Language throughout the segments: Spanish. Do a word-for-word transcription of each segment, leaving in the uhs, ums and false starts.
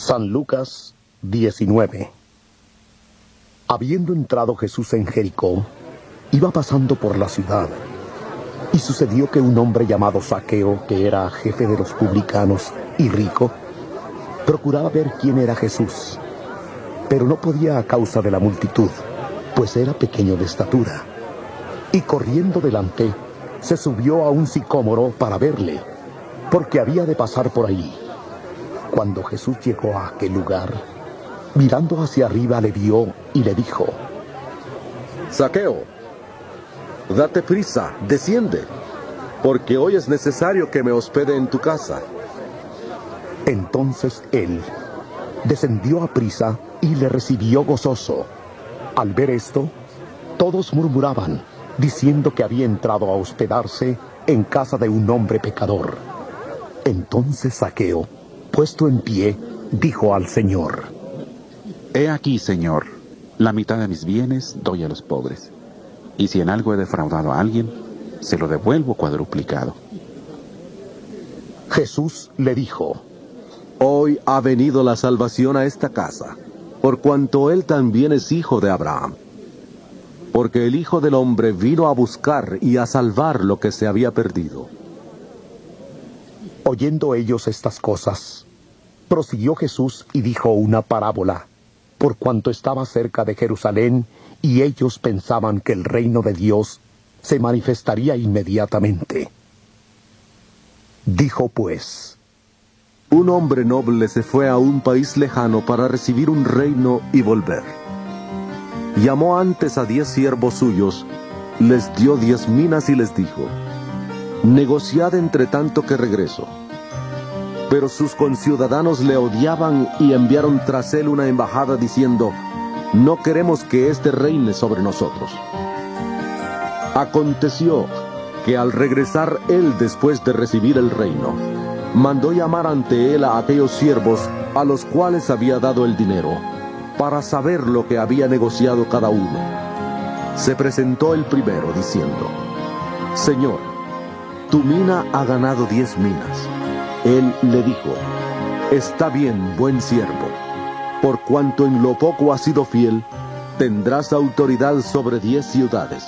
San Lucas diecinueve. Habiendo entrado Jesús en Jericó, iba pasando por la ciudad, y sucedió que un hombre llamado Zaqueo, que era jefe de los publicanos y rico, procuraba ver quién era Jesús, pero no podía a causa de la multitud, pues era pequeño de estatura. Y corriendo delante, se subió a un sicómoro para verle, porque había de pasar por ahí. Cuando Jesús llegó a aquel lugar, mirando hacia arriba le vio y le dijo: Zaqueo, date prisa, desciende, porque hoy es necesario que me hospede en tu casa. Entonces él descendió a prisa y le recibió gozoso. Al ver esto, todos murmuraban, diciendo que había entrado a hospedarse en casa de un hombre pecador. Entonces Zaqueo, puesto en pie, dijo al Señor: He aquí, Señor, la mitad de mis bienes doy a los pobres, y si en algo he defraudado a alguien, se lo devuelvo cuadruplicado. Jesús le dijo: Hoy ha venido la salvación a esta casa, por cuanto él también es hijo de Abraham. Porque el Hijo del Hombre vino a buscar y a salvar lo que se había perdido. Oyendo ellos estas cosas, prosiguió Jesús y dijo una parábola, por cuanto estaba cerca de Jerusalén, y ellos pensaban que el reino de Dios se manifestaría inmediatamente. Dijo pues: Un hombre noble se fue a un país lejano para recibir un reino y volver. Llamó antes a diez siervos suyos, les dio diez minas y les dijo: negociad entre tanto que regreso. Pero sus conciudadanos le odiaban y enviaron tras él una embajada diciendo: no queremos que éste reine sobre nosotros. Aconteció que al regresar él después de recibir el reino, mandó llamar ante él a aquellos siervos a los cuales había dado el dinero, para saber lo que había negociado cada uno. Se presentó el primero diciendo: Señor, tu mina ha ganado diez minas. Él le dijo: está bien, buen siervo, por cuanto en lo poco has sido fiel, tendrás autoridad sobre diez ciudades.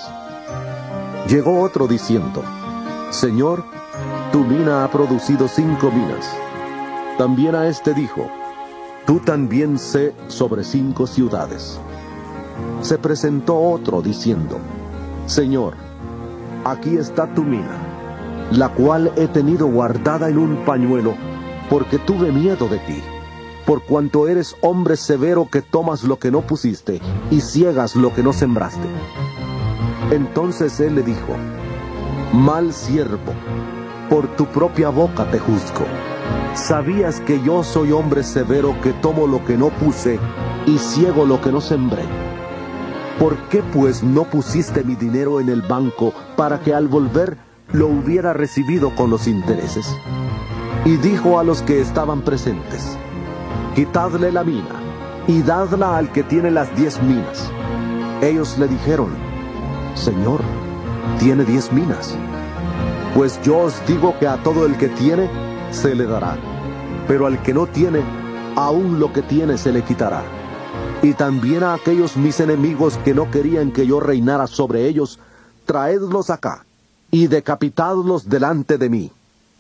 Llegó otro diciendo: Señor, tu mina ha producido cinco minas. También a este dijo: tú también sé sobre cinco ciudades. Se presentó otro diciendo: Señor, aquí está tu mina, la cual he tenido guardada en un pañuelo, porque tuve miedo de ti, por cuanto eres hombre severo que tomas lo que no pusiste y ciegas lo que no sembraste. Entonces él le dijo: mal siervo, por tu propia boca te juzgo. ¿Sabías que yo soy hombre severo que tomo lo que no puse y ciego lo que no sembré? ¿Por qué pues no pusiste mi dinero en el banco para que al volver lo hubiera recibido con los intereses? Y dijo a los que estaban presentes: quitadle la mina y dadla al que tiene las diez minas. Ellos le dijeron: Señor, tiene diez minas. Pues yo os digo que a todo el que tiene se le dará, pero al que no tiene, aún lo que tiene se le quitará. Y también a aquellos mis enemigos que no querían que yo reinara sobre ellos, traedlos acá y decapitadlos delante de mí.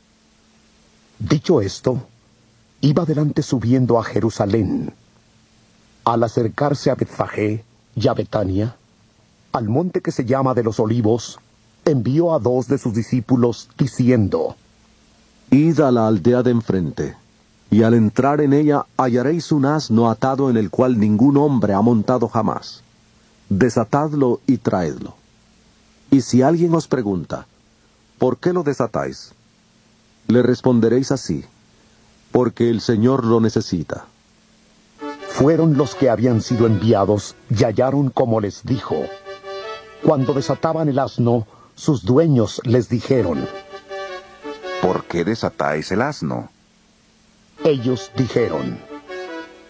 Dicho esto, iba delante subiendo a Jerusalén. Al acercarse a Betfagé y a Betania, al monte que se llama de los Olivos, envió a dos de sus discípulos, diciendo: id a la aldea de enfrente, y al entrar en ella hallaréis un asno atado en el cual ningún hombre ha montado jamás. Desatadlo y traedlo. Y si alguien os pregunta: ¿por qué lo desatáis?, le responderéis así: porque el Señor lo necesita. Fueron los que habían sido enviados y hallaron como les dijo. Cuando desataban el asno, sus dueños les dijeron: ¿por qué desatáis el asno? Ellos dijeron: